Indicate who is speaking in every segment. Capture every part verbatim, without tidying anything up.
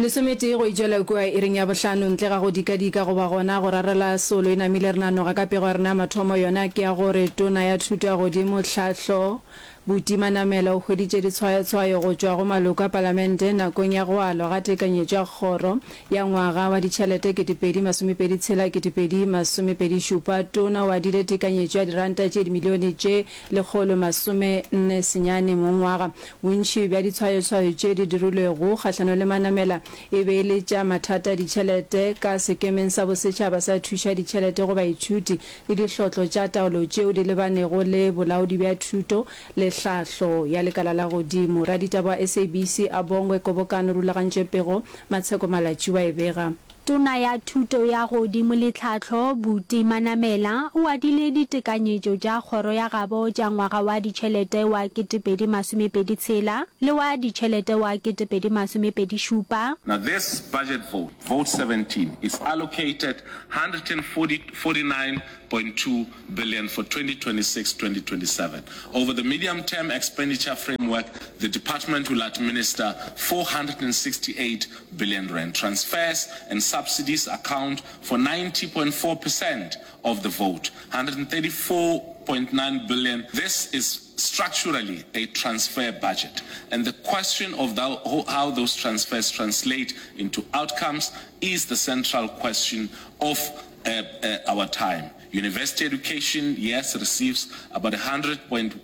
Speaker 1: Lesomete go ijela kwa iring ya bohlano ntle ga go dikadika go ba gona go rarela solo ina mile rena no ga ka pego rena mathomo yona ke ya gore tona ya thuto ya godimo tlhahlo Butimanamela o hweditše ditshwayatshwayo go tšwa go maloko a palamente nakong ya go alwa ga tekanyetšo ya kgoro ya ngwaga wa ditšhelete ke dipedi masomepedi tshela ke dipedi masomepedi šupa tona wa dile tekanyetšo ya diranta tše dimilione tše lekgolo masome nne senyane mo ngwaga bontši bja ditshwayatshwayo tše di dirilwego kgahlano le manamela e be le tša mathata ditšhelete ka sekemeng sa bosetšhaba sa thuša ditšhelete go baithuti le dihlotlo tša taolo tšeo di lebanego le bolaodi bja thuto le hlahlo ya lekala la godimo raditaba S A B C a bongwe kobokano rulagantše pego matsheko malatši wa e bega.
Speaker 2: Tona ya thuto ya godimo le tlhahlo Butimanamela o adile ditekanyetšo tša kgoro ya gabo tša ngwaga wa ditšhelete wa ketepedi masomepedi tshela le wa ditšhelete wa ketepedi masomepedi šupa.
Speaker 3: Now this budget vote, vote seventeen, is allocated one hundred forty-nine point two billion for twenty twenty-six twenty twenty-seven. Over the medium-term expenditure framework, the department will administer four hundred sixty-eight billion rand. Transfers and subsidies account for ninety point four percent of the vote, one hundred thirty-four point nine billion. This is structurally a transfer budget, and the question of the, how those transfers translate into outcomes is the central question of uh, uh, our time. University education, yes, receives about one hundred point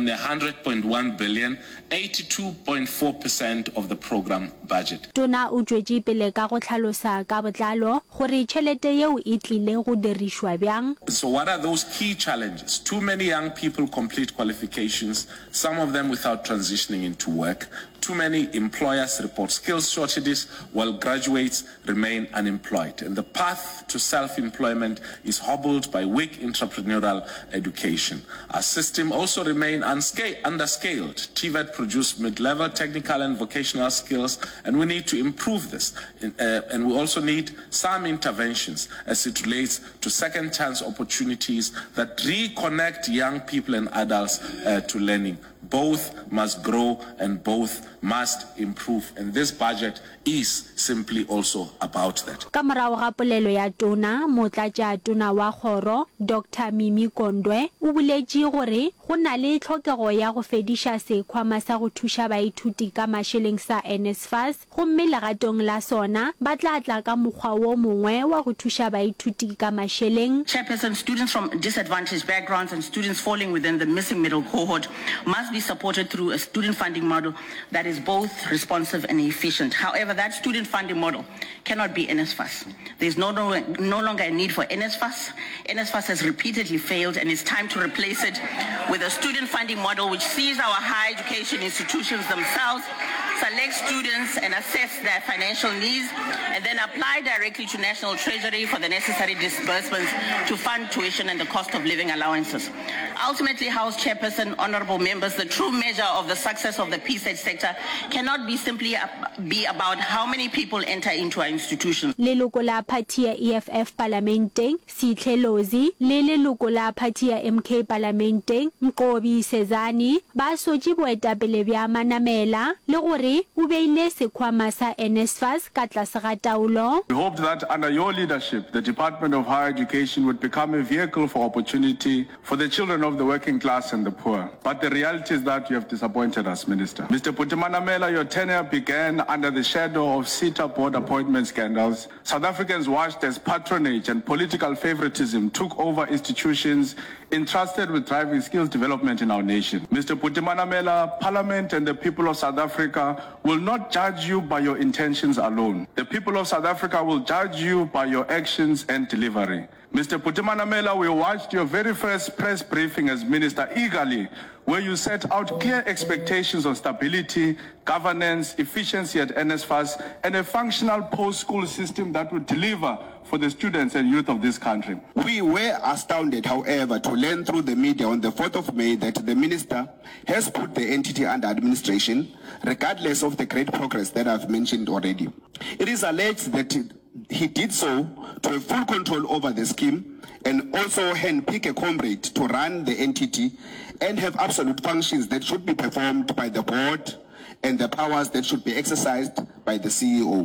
Speaker 3: one billion, eighty-two point four percent of the program budget.
Speaker 2: Tona o tšwetše pele ka go tlhalosa ka botlalo gore tšhelete yeo e tlile go dirišwa bjang.
Speaker 3: So what are those key challenges? Too many young people complete qualifications, some of them without transitioning into work. Too many employers report skills shortages while graduates remain unemployed. And the path to self-employment is hobbled by weak entrepreneurial education. Our system also remains underscaled. T V E T produces mid-level technical and vocational skills, and we need to improve this. Uh, and we also need some interventions as it relates to second chance opportunities that reconnect young people and adults uh, to learning. Both must grow and both must improve, and this budget is simply also about that.
Speaker 2: Ka morago ga polelo ya tona motlatša tona wa kgoro Doctor Mimi Kondwe o boletše gore go na le tlhokego ya go fediša sekhwama sa go thuša baithuti ka mašeleng sa NSFAS gomme legatong la sona ba tla tla ka mokgwa wo mongwe wa go thuša baithuti ka mašeleng.
Speaker 4: Chairperson, students from disadvantaged backgrounds and students falling within the missing middle cohort must be supported through a student funding model that is both responsive and efficient. However, that student funding model cannot be NSFAS. There's no, no, no longer a need for NSFAS. NSFAS has repeatedly failed, and it's time to replace it with a student funding model which sees our higher education institutions themselves select students and assess their financial needs, and then apply directly to National Treasury for the necessary disbursements to fund tuition and the cost of living allowances. Ultimately, House Chairperson, honorable members, the true measure of the success of the P S E T sector cannot be simply be about how many people enter into our institutions.
Speaker 2: Leloko la party ya E F F parlamenteng Sihlelozi le leloko la party ya M K parlamenteng Nkobi Sezani ba sotše boetapele bja Manamela le gore o beile sekhwama sa NSFAS ka tlase ga taolo.
Speaker 5: We hoped that under your leadership, the Department of Higher Education would become a vehicle for opportunity for the children of the working class and the poor. But the reality is that you have disappointed us, Minister. Mister Butimanamela, your tenure began under the shadow of SETA board appointment scandals. South Africans watched as patronage and political favoritism took over institutions entrusted with driving skills development in our nation. Mister Butimanamela, Parliament and the people of South Africa will not judge you by your intentions alone. The people of South Africa will judge you by your actions and delivery. Mister Butimanamela, we watched your very first press briefing as minister eagerly, where you set out clear expectations of stability, governance, efficiency at NSFAS, and a functional post-school system that would deliver for the students and youth of this country.
Speaker 6: We were astounded, however, to learn through the media on the fourth of May that the minister has put the entity under administration, regardless of the great progress that I've mentioned already. It is alleged that he did so to have full control over the scheme and also handpick a comrade to run the entity and have absolute functions that should be performed by the board and the powers that should be exercised by the C E O.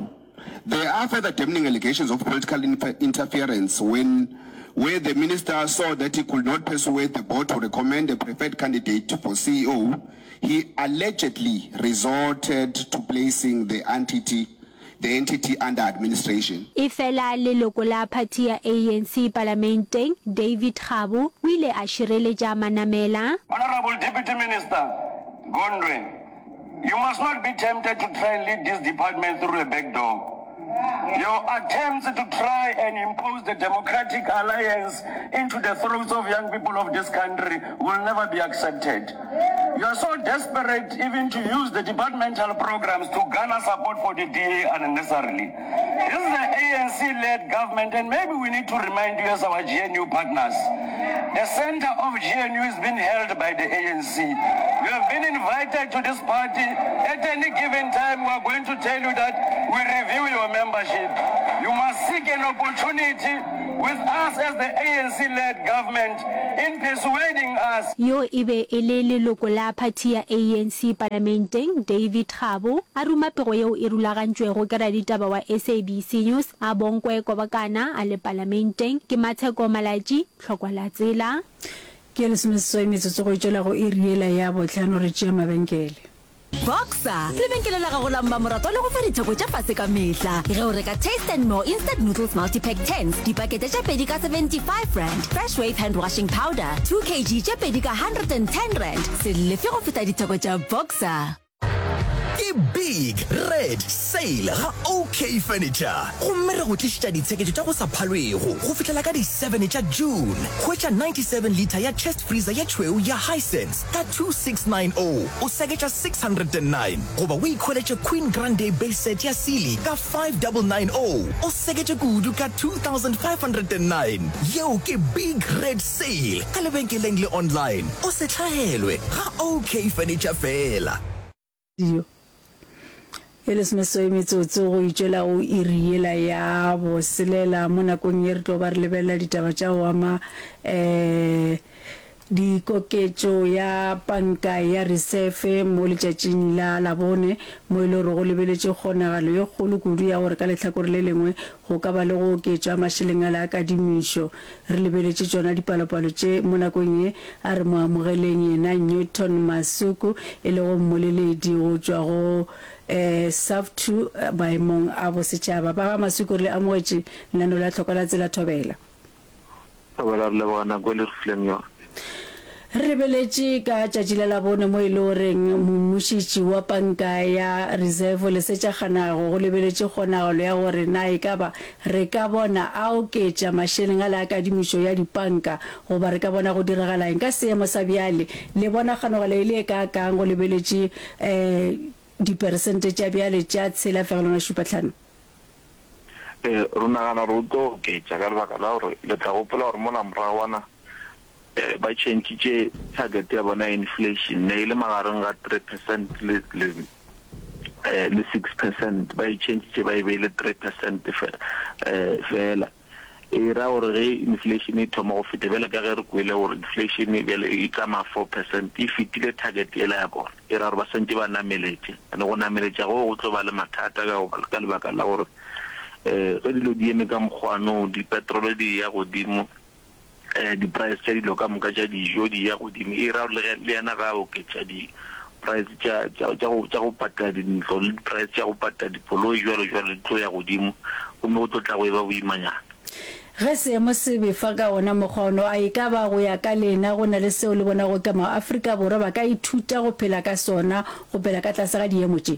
Speaker 6: There are further damning allegations of political inter- interference when, where the minister saw that he could not persuade the board to recommend a preferred candidate for C E O, he allegedly resorted to placing the entity the entity under administration.
Speaker 2: Ifela leloko la party ya A N C parlamenteng David Khabu o ile a shireletša Manamela.
Speaker 7: Honorable Deputy Minister Gondwe, you must not be tempted to try and lead this department through a back door. Your attempts to try and impose the democratic alliance into the throats of young people of this country will never be accepted. You are so desperate even to use the departmental programs to garner support for the D A unnecessarily. This is an A N C-led government, and maybe we need to remind you as our G N U partners. The center of G N U is being held by the A N C. You have been invited to this party. At any given time, we are going to tell you that we review your membership. You must seek an opportunity with us as the A N C-led government in persuading us.
Speaker 2: Yo ibe ele leloko la party ya A N C parlamenteng David Khabu a ruma pego yeo e rulagantšwego ke raditaba wa S A B C News a bonkwe kobakana a le parlamenteng ke Matsheko Malaji tlhokwa la tsela
Speaker 1: ke le semesoi metsotso go itšela go e riela ya botlhano re tšea mabenkele.
Speaker 8: Boxer, lebenkele la gago la mmamoratwa le go fa ditheko tša fase ka mehla ge o reka Taste and More instant noodles multi-pack tens dipakete tša pedi ka seventy-five rand, fresh wave hand washing powder two kilograms tša pedi ka one hundred ten rand. Se lefe go feta ditheko tša Boxer.
Speaker 9: Ke big red sale ga OK Furniture. Gomme re go tlišitša ditshekeletšo tša go sa phalwego go fihlela ka di seven tša June. Hwetša ninety-seven liter ya chest freezer ya tšhweu ya Hisense ka two six nine zero o seketša six hundred nine. Goba o ikhweletše Queen Grande base set ya Sealy ka five nine nine zero o seketše kudu ka two thousand five hundred nine. Yeo ke big red sale ka lebenkeleng le online. O se hlahelwe ga OK Furniture fela.
Speaker 1: Dio ele semesoi metsotso go itšela go iriela ya boselela mo nakong ye re tlo ba re lebelela ditaba tša go ama um dikoketšo ya panka ya reserve mo letšatšing la labone mo e le gore go lebeletše kgonagalo ye kgolo kudu ya gore ka lehlakore le lengwe go ka ba le go oketšwa mašeleng a la akadimišo re lebeletše tšona dipalopalo tše mo nakong ye a re moamogeleng yena Newton Masuku e le go mmoleledi go tšwa go eh saf two baemong a bosetšhaba ba ga Masuku re le amogetše lenano la tlhoko la tsela thobela
Speaker 10: thobela le bona go le refleng yo
Speaker 1: re beletše ka tšatši la labone mo e le goreng mmušitši wa panka ya reserve le setšaganago go lebeletše kgonagalo ya gore na e ka ba re ka bona a oketša mašeleng a la akadimišo ya dipanka goba re ka bona go diragalaeng ka seemo sa bjale le bona kgonagalo e le e ka kang go lebeletše um diperesente tša bjale tša tshela fegelwana šupatlhano
Speaker 10: eh rona gana re tlo oketša ka lebaka la gore le tla gopola gore mona morawana eh ba change target ya bona inflation ne ile magareng ga three percent le le eh le six percent ba change ba ile le three percent eh fela e ra gore ge inflation e thoma go fetela ka ge re kwele gore inflation e bele e kama four percent e fitile target ya la bona e ra gore ba sentse ba nameletse ane go nameletša go go tlo ba le mathata ka go ka lebaka la gore eh ge dilo di eme ka mogwano di petrol di ya godimo eh di price tša dilo ka moka tša dijo di ya godimo e ra le yana ga o ke tša di price tša tša go tša go patla dintlo le price tša go patla dipoloi jwalo jwalo tlo ya godimo gomme go tlo tla go e ba boimanyana
Speaker 1: ge seemo se befa ka ona mokgwano a e ka ba go ya ka lena go na le seo le bona go ka maAfrika Borwa ba ka ithuta go phela ka sona go phela ka tlase ga diemo tše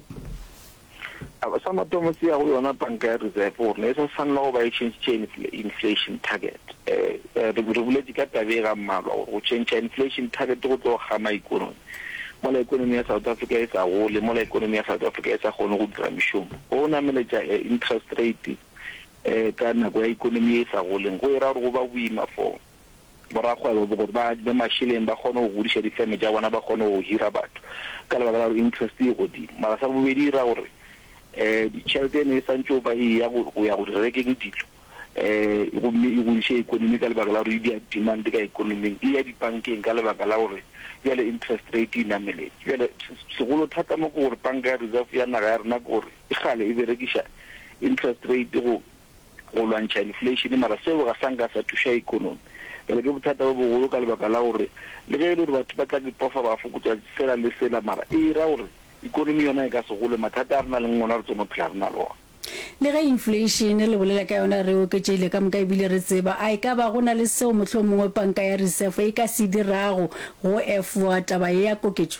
Speaker 10: aba sa matomo se ya go yona panka ya reserve gore ne se sanna go ba exchange chain inflation target eh re boletse ka tabe ga mmalwa go change inflation target go tlo ga ma economy mo la economy ya South Africa e sa go le mo la economy ya South Africa e sa gone go dira mishomo go na meletša interest rate eh ka nako ya economy e sa go leng go era go ba boima for borakgwebo go ba ba mashileng ba kgone go godiša difeme tša bona ba kgone go hira batho ka lebaka la interest e godimo mara sa bobedi ra gore eh ditšhelete ne santšo ba e ya go ya go rekeng dilo eh go mme go diše economy ka lebaka la gore di demand ka economy e ya dibankeng ka lebaka la gore ya le interest rate ina mele ya le segolo thata mo go gore banka ya reserve ya naga ya rena gore e gale e berekiša interest rate go go lwantsha inflation mara seo ga sanga sa thusha economy le ke bothata bo bogolo ka lebaka la gore le ge e le gore batho ba tla dipofa ba fokotsa sela le sela mara e ra gore economy yona e ka se gole mathata a rena le ngwana re tsone phela rena lona
Speaker 1: le ge inflation le bolela ka yona re oketsele ka moka ebile re tseba a e ka ba gona le seo motlho mongwe panka ya reserve e ka se dirago go efoa taba ya koketso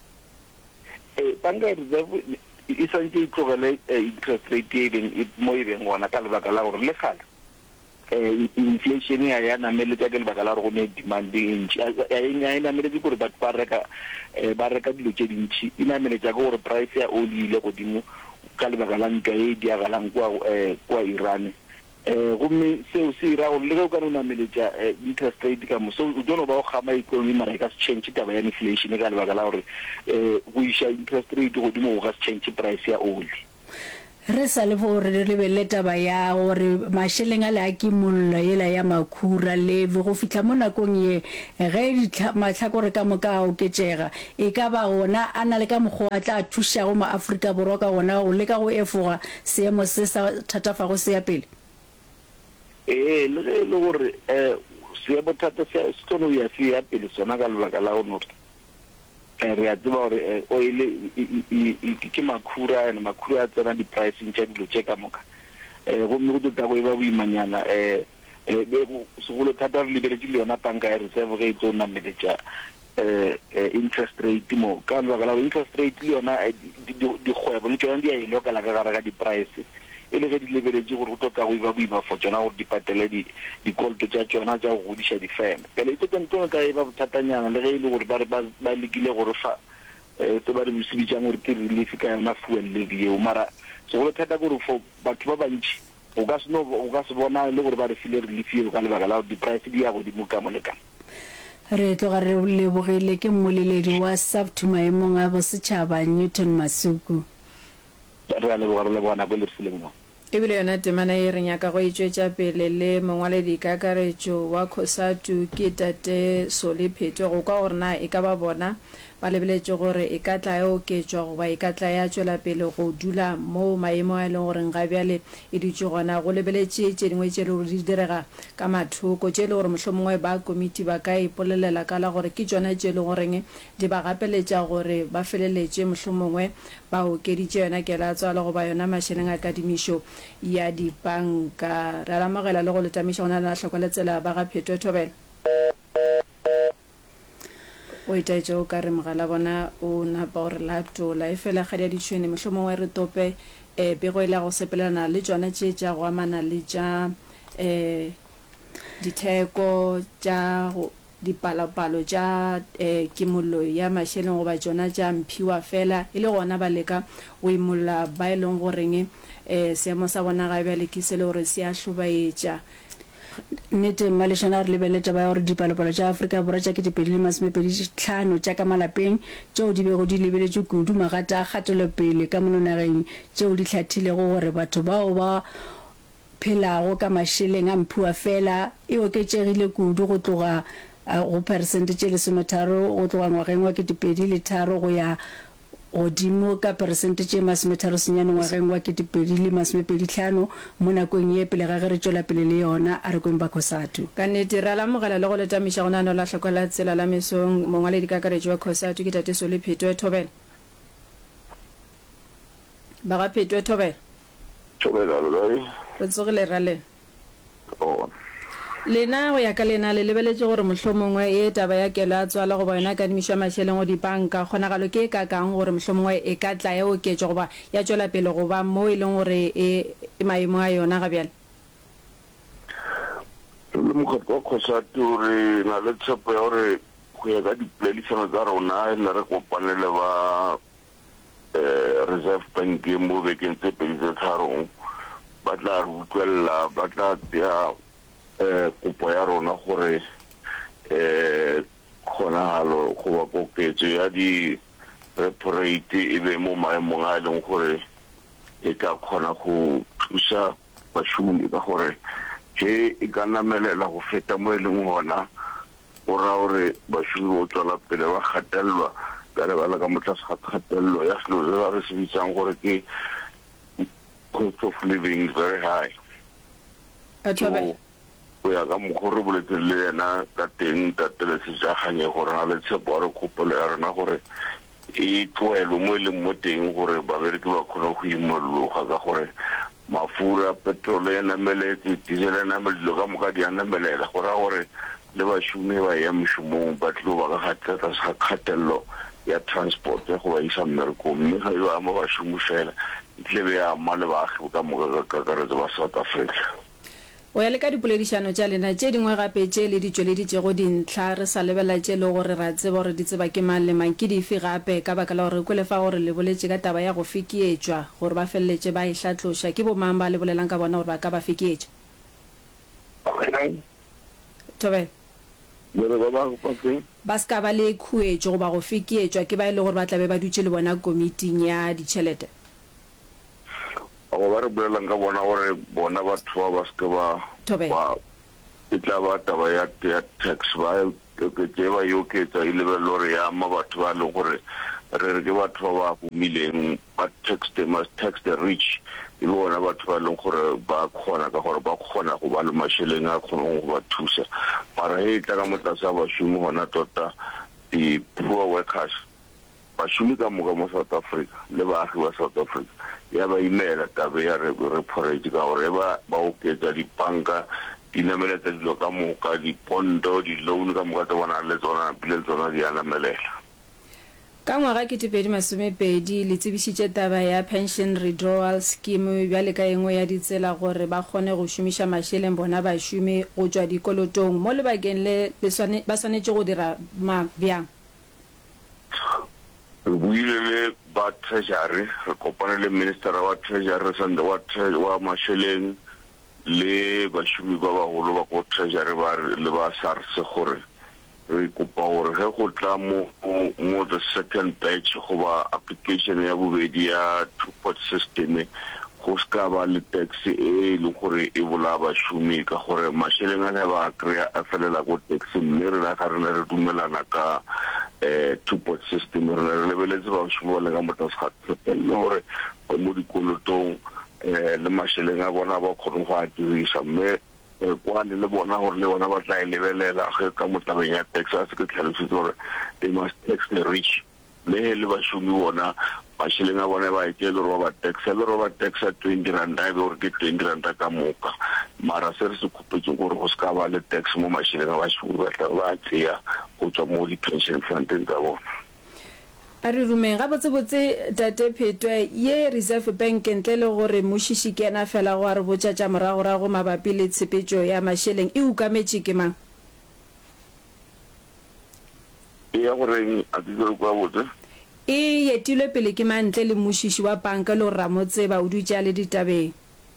Speaker 10: eh panka ya reserve e santse e tlogele interest rate e leng mo e beng gona ka lebaka la gore le gale eh inflation ya ya namele ka lebaka la gore go ne demand e ntsi ya ina ina namele gore batho ba reka ba reka dilo tse dintsi ina namele ja gore price ya oli ile godimo ka lebaka la nka e di agalang kwa kwa Iran eh gomme seo se ira go le go ka nna meletja interest rate ka mo so o dono ba go gama economy mara ka change taba ya inflation ka lebaka la gore eh go isha interest rate go dimo go change price ya oli
Speaker 1: re sa le bo re le bele taba ya gore masheleng a le a ke mollo yela ya makhura le go fitla mo nakong ye ge matlhakore ka moka o ketjega e ka ba gona ana le ka mogwa a tla thusha go ma Afrika borwa ka gona go le ka go efoga seemo se sa thatafa go se ya pele
Speaker 10: eh le le gore eh se bo thata se tsono ya se ya pele sona ka lebaka la go re a tseba gore oil ke makhura ene makhura a tsena di pricing tša dilo tše ka moka eh go mme go tota go e ba boimanyana eh eh segolo thata re lebeletse le yona panka ya reserve ge e tlo nameletša eh interest rate mo ka lebaka la interest rate le yona dikgwebo le tsona di a ile ka la ka gara ka di price e le ge di lebeletse gore go tota go e ba boima for tsona gore di patele di dikoloto tša tsona tša go godiša difeme pele e totantone ka e ba bothatanyana le ge e le gore ba ba lekile gore fa eh to ba re mosebitsang gore ke relief ka yona fuel levy eo mara segolo thata gore for batho ba bantši o ka se no o ka se bona le gore ba re file relief eo ka lebaka la di price di ya go di muka molekana
Speaker 1: re tloga re lebogile ke mmoleledi wa sub to maemong a bosetšhaba Newton Masuku
Speaker 10: re a leboga re leboga nako le re fileng mo
Speaker 1: ebile yona temana e reng ya ka go itšwetša pele le mongwaledi kakaretšo wa COSATU ke tate Solephetho go ka gore na e ka ba bona ba lebeletše gore e ka tla ya oketšwa goba e ka tla ya tšwela pele go dula mo maemo a e leng goreng ga bjale e dutše gona go lebeletše tše dingwe tše le gore di direga ka mathoko tše le gore mohlomongwe ba komiti ba ka ipolelela ka la gore ke tšona tše le goreng di ba gapeletša gore ba feleletše mohlomongwe ba okeditše yona ke la tswala goba yona mašheleng a kadimišo ya dipanka re alamogela le go letamiša gona le tlhokoletsela ba ga Phetho Thobela o itaetše o ka re mogala bona o napa gore latola e fela ga di a ditšhwene mohlomongwe re tope um pego e le go sepelana le tšona tše tša go amana le tša um ditheko tša dipalopalo tša um kimollo ya mašheleng goba tšona tša mphiwa fela e le gona ba leka o imolola ba e leng goreng um seemo sa bona ga bjale ke se le gore se a hlobaetša nnete malešana re lebeletša ba gore dipalopalo tša Afrika borwa tša ketepedi le masomepedi tlhano tša ka malapeng tšeo di bego di lebeletše kudu magata a kgatelopele ka mononageng tšeo di hlathilego gore batho bao ba phelago ka mašheleng a mphiwa fela e oketšegile kudu go tloga go peresente tše lesometharo go tloga ngwageng wa ketepedi le tharo go ya godimo ka peresente tše masometharo senyane ngwageng wa ketepedi le masomepedi tlhano mo nakong ye pele ga ge re tšwela pele le yona a re kweng ba COSATU ka nnete re alamogela le go letamiša gona no la tlhokola tsela la mesong mongwaledi kakaretšo wa COSATU ke tate Solephetho Thobela ba ga Phetho Thobela
Speaker 10: Thobela le
Speaker 1: re tsogile ra le
Speaker 10: o
Speaker 1: lena go ya ka lena le lebeletše gore mohlomongwe e taba ya kelo a tswala goba yona kadimišwa mašheleng go dipanka kgonagalo ke e ka kang gore mohlomongwe e ka tla ya oketšwa goba ya tšwela pele goba mo e leng gore e maemo a yona ga bjale
Speaker 10: le mokgatlo wa COSATU re na le tshepo ya gore go ya ka dipoledisano tsa rona le re kopanele ba reserve bank mo bekeng tse pedi tse tharong ba tla re utlwelela ba tla ya eh kopo ya rona gore eh kgonagalo go ba koketso ya di repo rate e be mo maemong a leng gore e ka kgona go thusa bašomi ka gore ge e ka namelela go feta mo e leng gona go ra gore bašomi o tswela pele ba gatelelwa ka lebala ka motlase ga kgatelelo ya selo se ba re se bitsang gore ke cost of living is very high.
Speaker 1: Athobe
Speaker 10: go ya ka mogore boletse le yena ka teng tatele se ja ganye gore ga le tshepo re kopelo ya rena gore e tloelo mo le mo teng gore ba bereke ba khona go imologa ka gore mafura petrol ya nameletse diesel ya nameletse ka moka di namelela gore gore le ba shume ba ya mshumong ba tlo ba ga tlata sa khatelo ya transport ya go ba isa mmereko mme ga yo ama ba shumufela itlebe ya male ba go ka moka ka ka re ba South Africa.
Speaker 1: o ya le ka dipoledišano tša lena tše dingwe gape tše le ditšweleditše go dintlha re sa lebela tše le gore ra tseba gore di tseba ke mang le mang ke dife gape ka baka la gore ko lefa gore le boletše ka taba ya go fekietšwa gore ba felletše ba e hlatloša ke bo mang ba le bolelang ka bona gore ba ka ba fekietša Thobela ba ska ba le khuetšo go ba go fekietšwa ke ba ile gore ba tlabe ba dutše le bona komiting ya ditšhelete
Speaker 10: go ba re bolelang ka bona gore bona batho ba ba se ba ba itla ba taba ya tax ba ke ke ba yo ke tsa ile ba lore ya ma batho ba le gore re re ke batho ba ba humileng ba tax they must tax the rich e bona batho ba le gore ba khona ka gore ba khona go ba le masheleng a khona go ba thusa mara e tla ka motlasa ba shumo hona tota the poor workers ba shumi ka moka mo South Africa le baagi ba South Africa ya ba imela tabe ya re report ka gore ba ba oketsa dibanka di nameletsa dilo ka moka di pondo di loan ka moka tsa bona le tsona pele tsona di anamelela
Speaker 1: ka ngwaga ke tepedi masomepedi le tsebišitše taba ya pension withdrawal scheme bjale ka engwe ya ditsela gore ba kgone go šomiša mašeleng bona ba šume go tšwa dikolotong mo lebakeng le ba swanetše go dira bjang
Speaker 10: re buile le ba treasury re kopane le minister wa treasury sande wa wa masheleng le ba shumi ba ba holo ba ko treasury ba le ba SARS gore re kopa gore ge go tla mo mo the second batch go ba application ya bobedi ya two pot system go ska ba le tax e le gore e bola ba shumi ka gore masheleng a ne ba krea a felela go tax mme re la ka re re dumelana ka eh two pot system re re lebeletse ba shumi le ka motho sa le gore mo dikolotong eh le masheleng a bona ba khone go a dirisa mme kwa le le bona gore le bona ba tla e lebelela ge ka motlabeng ya tax a se ke tlhalositse gore they must tax the rich le le ba shumi bona masheleng a bona ba itse le roba tax le roba tax twenty rand a gore ke twenty rand ka moka mara se re se khupetse gore go ska ba le tax mo masheleng a ba shumi ba tla ba tseya go tswa mo di pension fund tsa bona
Speaker 1: a re rumeng ga botse botse tate Phetwe ye Reserve Bank ntle le gore moshishi ke ena fela go a re botsa tša morago rago mabapi le tshepetšo ya masheleng e ukametše ke mang
Speaker 10: ya gore a ditse kwa botse
Speaker 1: e yetilwe pele ke mang ntle le moshishi wa banka le gore ramotse ba o dutša le ditabeng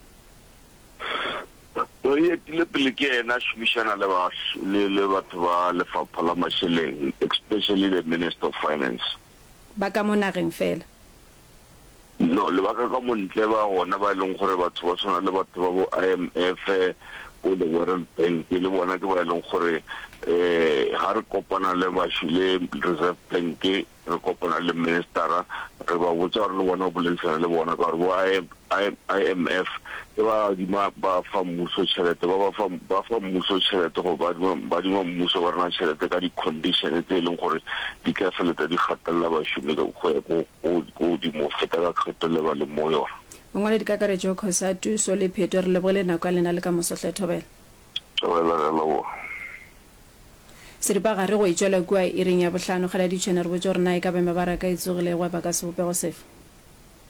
Speaker 10: o yetile pele ke ena shumishana le ba le batho ba lefapha la masheleng especially the Minister of Finance
Speaker 1: ba ka monageng fela
Speaker 10: no le ba ka ka montle ba gona ba leng gore batho ba tsona le batho ba bo I M F o the World Bank le bona ke ba leng gore eh ha re kopana le ba shile Reserve Bank re kopana le minister re ba botsa re le bona bo lensana le bona ka re I M F e ba di ma ba fa mmuso tšhelete ba ba fa ba fa mmuso tšhelete go ba ba di mmuso ba rena tšhelete ka di conditions tse leng gore di ka feleta di gatella ba shule go go go di mo feta ka kgetelo ba le mo yona
Speaker 1: ngwale dikakaretšo khosa tuso le Phetwe re le bole nako lena le ka mosohle Thobela
Speaker 10: Thobela lo
Speaker 1: seripa gare go itšwela kua e reng ya bohlano ga la ditšhene re botse gore na e ka be mebaraka e tsogile go ba ka sebopego sefe